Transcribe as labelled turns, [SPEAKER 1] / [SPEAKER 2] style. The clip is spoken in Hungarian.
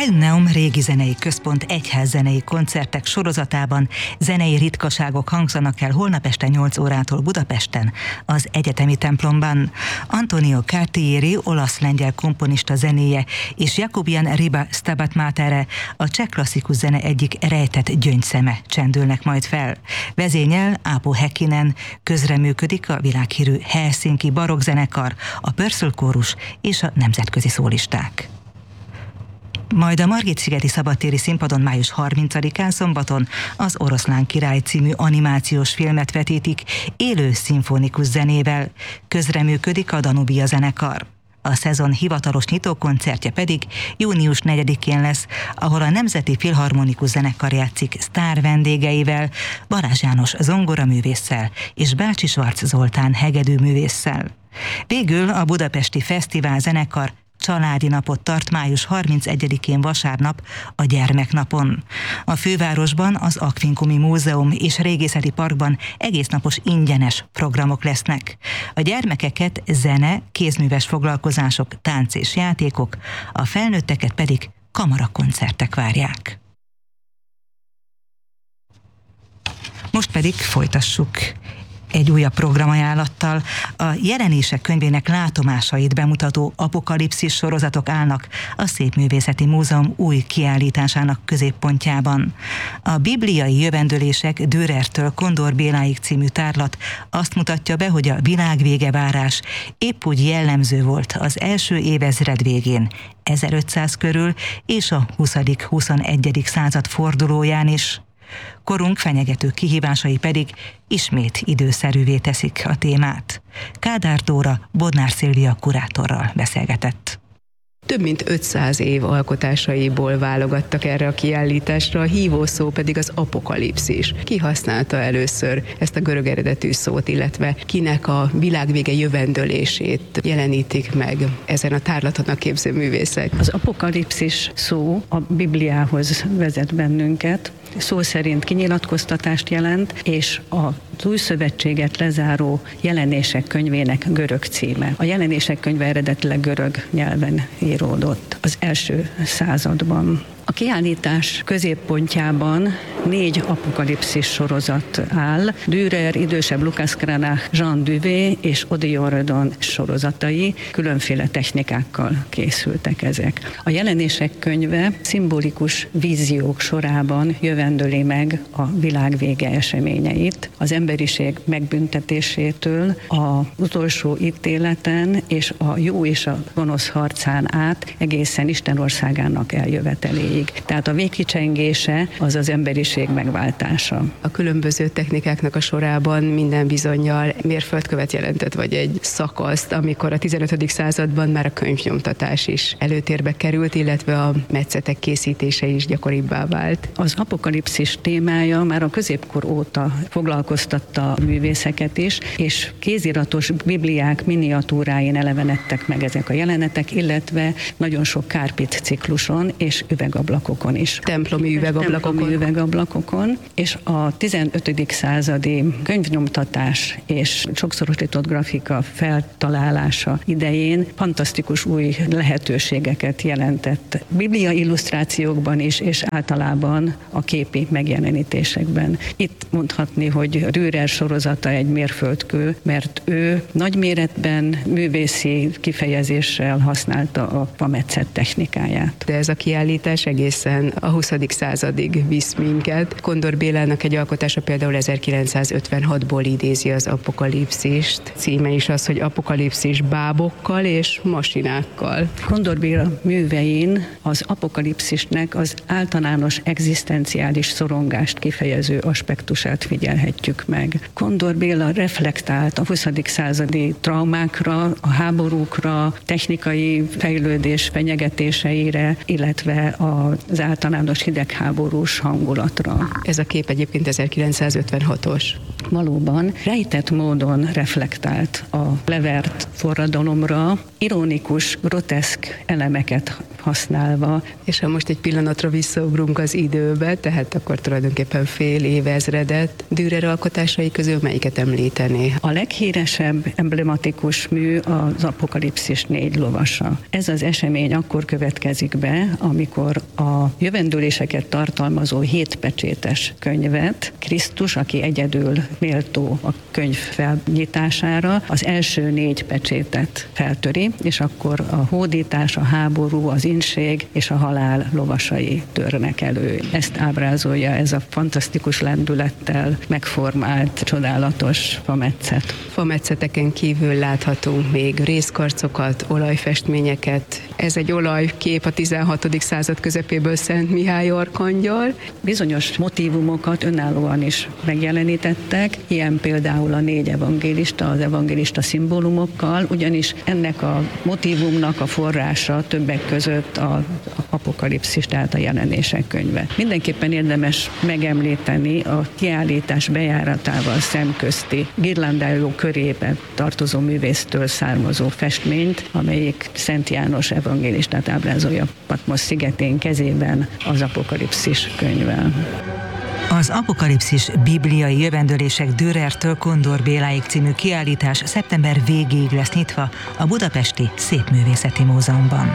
[SPEAKER 1] Heideneum Régi Zenei Központ egyházzenei koncertek sorozatában zenei ritkaságok hangzanak el holnap este 8 órától Budapesten, az Egyetemi templomban. Antonio Cartieri, olasz-lengyel komponista zenéje és Jakubian Riba Stabat Matere, a cseh klasszikus zene egyik rejtett gyöngyszeme csendülnek majd fel. Vezényel Aapo Häkkinen, közreműködik a világhírű helsinki barokkzenekar, a Pörszel kórus és a nemzetközi szólisták. Majd a Margit-szigeti szabadtéri színpadon május 30-án szombaton az Oroszlán király című animációs filmet vetítik élő szimfonikus zenével. Közreműködik a Danubia zenekar. A szezon hivatalos nyitókoncertje pedig június 4-én lesz, ahol a Nemzeti Filharmonikus Zenekar játszik sztár vendégeivel, Balázs János zongoraművésszel és Bácsi Schwarz Zoltán hegedűművésszel. Végül a Budapesti Fesztivál zenekar családi napot tart május 31-én vasárnap, a Gyermeknapon. A fővárosban az Aquincumi Múzeum és Régészeti Parkban egésznapos ingyenes programok lesznek. A gyermekeket zene, kézműves foglalkozások, tánc és játékok, a felnőtteket pedig kamarakoncertek várják. Most pedig folytassuk egy újabb programajánlattal. A Jelenések könyvének látomásait bemutató apokalipszis sorozatok állnak a Szépművészeti Múzeum új kiállításának középpontjában. A bibliai jövendőlések Dürertől Kondor Béláig című tárlat azt mutatja be, hogy a világvége várás épp úgy jellemző volt az első évezred végén, 1500 körül, és a 20.-21. század fordulóján is. Korunk fenyegető kihívásai pedig ismét időszerűvé teszik a témát. Kádár Dóra Bodnár Szilvia kurátorral beszélgetett.
[SPEAKER 2] Több mint 500 év alkotásaiból válogattak erre a kiállításra, a hívószó pedig az apokalipszis. Ki használta először ezt a görög eredetű szót, illetve kinek a világvége jövendőlését jelenítik meg ezen a tárlaton a képzőművészek?
[SPEAKER 3] Az apokalipszis szó a Bibliához vezet bennünket, szó szerint kinyilatkoztatást jelent, és az új szövetséget lezáró Jelenések könyvének görög címe. A Jelenések könyve eredetileg görög nyelven íródott az első században. A kiállítás középpontjában 4 apokalipszis sorozat áll. Dürer, idősebb Lucas Cranach, Jean Duvé és Odilon Redon sorozatai, különféle technikákkal készültek ezek. A Jelenések könyve szimbolikus víziók sorában jövendöli meg a világvége eseményeit, az emberiség megbüntetésétől, az utolsó ítéleten és a jó és a gonosz harcán át egészen Isten országának eljöveteléig. Tehát a végkicsengése az az emberiség megváltása.
[SPEAKER 2] A különböző technikáknak a sorában minden bizonnyal mérföldkövet jelentett, vagy egy szakaszt, amikor a 15. században már a könyvnyomtatás is előtérbe került, illetve a metszetek készítése is gyakoribbá vált.
[SPEAKER 3] Az apokalipszis témája már a középkor óta foglalkoztatta a művészeket is, és kéziratos bibliák miniatúráin elevenedtek meg ezek a jelenetek, illetve nagyon sok kárpit cikluson és üvegablakokon is.
[SPEAKER 2] Templomi
[SPEAKER 3] üvegablakokon, és a 15. századi könyvnyomtatás és sokszorosított grafika feltalálása idején fantasztikus új lehetőségeket jelentett biblia illusztrációkban is, és általában a képi megjelenítésekben. Itt mondhatni, hogy Dürer sorozata egy mérföldkő, mert ő nagyméretben művészi kifejezéssel használta a pametszet technikáját.
[SPEAKER 2] De ez a kiállítás egészen a 20. századig visz minket. Kondor Bélának egy alkotása például 1956-ból idézi az apokalipszist. Címe is az, hogy apokalipszis bábokkal és masinákkal.
[SPEAKER 3] Kondor Béla művein az apokalipszisnek az általános egzisztenciális szorongást kifejező aspektusát figyelhetjük meg. Kondor Béla reflektált a 20. századi traumákra, a háborúkra, technikai fejlődés fenyegetéseire, illetve az általános hidegháborús hangulatra.
[SPEAKER 2] Ez a kép egyébként 1956-os.
[SPEAKER 3] Valóban rejtett módon reflektált a levert forradalomra, ironikus, groteszk elemeket használva.
[SPEAKER 2] És ha most egy pillanatra visszaugrunk az időbe, tehát akkor tulajdonképpen fél évezredet Dürer alkotásai közül melyiket említené?
[SPEAKER 3] A leghíresebb, emblematikus mű az Apokalipszis 4 lovasa. Ez az esemény akkor következik be, amikor a jövendőléseket tartalmazó 7 pecsétes könyvet Krisztus, aki egyedül méltó a könyv felnyitására, az első 4 pecsétet feltöri, és akkor a hódítás, a háború, az inség és a halál lovasai törnek elő. Ezt ábrázolja ez a fantasztikus lendülettel megformált, csodálatos fametszet.
[SPEAKER 2] Fametszетeken kívül láthatunk még rézkarcokat, olajfestményeket. Ez egy olajkép a 16. század közepéből Szent Mihály arkangyal.
[SPEAKER 3] Bizonyos motívumokat önállóan is megjelenítettek, ilyen például a 4 evangélista, az evangélista szimbólumokkal, ugyanis ennek a motívumnak a forrása többek között az Apokalipszis, tehát a Jelenések könyve. Mindenképpen érdemes megemlíteni a kiállítás bejáratával szemközti Ghirlandaio körébe tartozó művésztől származó festményt, amelyik Szent János evangélistát ábrázolja Patmos szigetén, kezében az Apokalipszis könyvvel.
[SPEAKER 1] Az Apokalipszis bibliai jövendőlések Dürertől Kondor Béláig című kiállítás szeptember végéig lesz nyitva a Budapesti Szépművészeti Múzeumban.